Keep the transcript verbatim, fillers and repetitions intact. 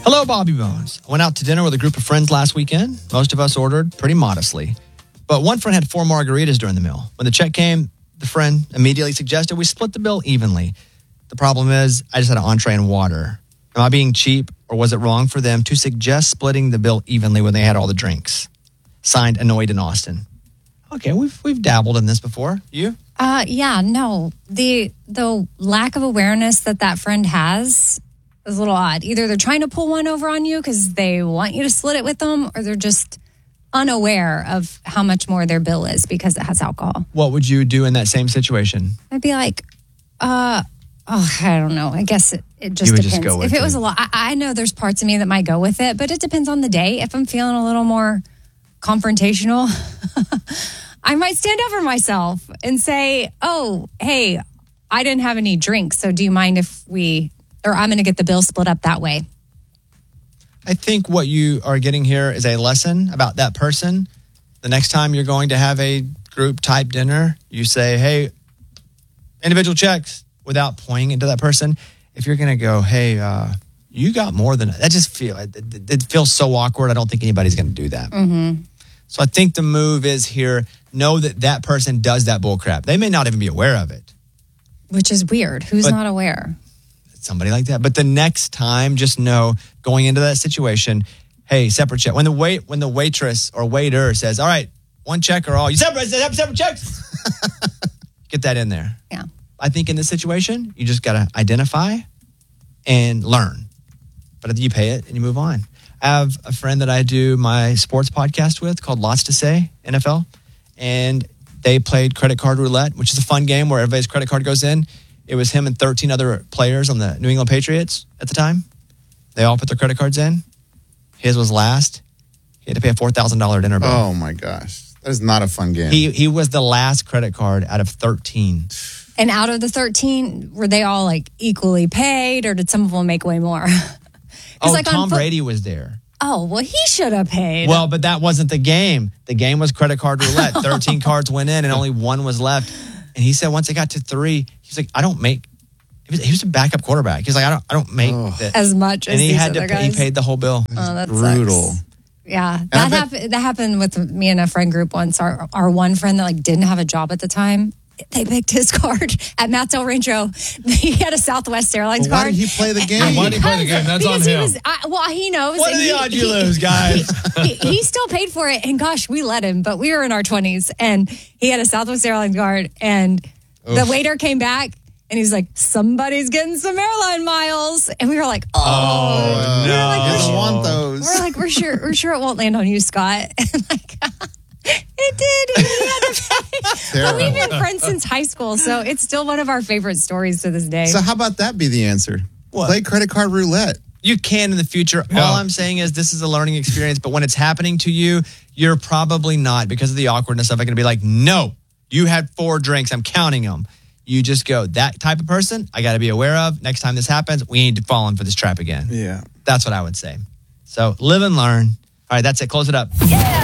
Hello, Bobby Bones. I went out to dinner with a group of friends last weekend. Most of us ordered pretty modestly. But one friend had four margaritas during the meal. When the check came, the friend immediately suggested we split the bill evenly. The problem is, I just had an entree and water. Am I being cheap, or was it wrong for them to suggest splitting the bill evenly when they had all the drinks? Signed, Annoyed in Austin. Okay, we've we've dabbled in this before. You? Uh, yeah, no. The the lack of awareness that that friend has is a little odd. Either they're trying to pull one over on you because they want you to split it with them, or they're just unaware of how much more their bill is because it has alcohol. What would you do in that same situation? I'd be like, uh, oh, I don't know. I guess it, it just You would depends. just go with if it, it. was a lot, I, I know there's parts of me that might go with it, but it depends on the day. If I'm feeling a little more confrontational, I might stand up for myself and say, oh, hey, I didn't have any drinks, so do you mind if we, or I'm going to get the bill split up that way. I think what you are getting here is a lesson about that person. The next time you're going to have a group type dinner, you say, hey, individual checks, without pointing into that person. If you're going to go, hey, uh, you got more than that, just feel it, it, it feels so awkward. I don't think anybody's going to do that. Mm-hmm. So I think the move is here, know that that person does that bull crap. They may not even be aware of it. Which is weird. Who's But- not aware? Somebody like that. But the next time, just know going into that situation, hey, separate check. When the wait, when the waitress or waiter says, all right, one check or all, you separate, separate, separate checks. Get that in there. Yeah. I think in this situation, you just got to identify and learn. But you pay it and you move on. I have a friend that I do my sports podcast with called Lots to Say, N F L. And they played credit card roulette, which is a fun game where everybody's credit card goes in. It was him and thirteen other players on the New England Patriots at the time. They all put their credit cards in. His was last. He had to pay a four thousand dollars dinner bill. Oh, my gosh. That is not a fun game. He he was the last credit card out of thirteen. And out of the thirteen, were they all like equally paid, or did some of them make way more? Oh, like Tom on fo- Brady was there. Oh, well, he should have paid. Well, but that wasn't the game. The game was credit card roulette. thirteen cards went in and only one was left. And he said once it got to three, he's like, I don't make. He was, he was a backup quarterback. He's like, I don't, I don't make that. as much as And he these had to other pay, he guys. paid the whole bill. Oh, that Brutal. sucks. Yeah, I that bet- happened. That happened with me and a friend group once. Our our one friend that like didn't have a job at the time, they picked his card at Matt Del Rancho. He had a Southwest Airlines Well, why card. did he play the game? Why did he play the game? That's on Because he him. was, I, well, he knows. What are and the he- odds you he- lose, guys? he, he still paid for it, and gosh, we let him. But we were in our twenties, and he had a Southwest Airlines card, and the waiter came back. And he's like, somebody's getting some airline miles. And we were like, oh, Oh, We were like, you we're don't sure- want those. We're like, we're sure, we're sure it won't land on you, Scott. And like, it did. And he had to pay. But we've been friends since high school, so it's still one of our favorite stories to this day. So how about that be the answer? What? Play credit card roulette. You can in the future. Yeah. All I'm saying is this is a learning experience, but when it's happening to you, you're probably not, because of the awkwardness of it, going to be like, no, you had four drinks. I'm counting them. You just go, that type of person, I got to be aware of. Next time this happens, we need to fall in for this trap again. Yeah. That's what I would say. So live and learn. All right, that's it. Close it up. Yeah.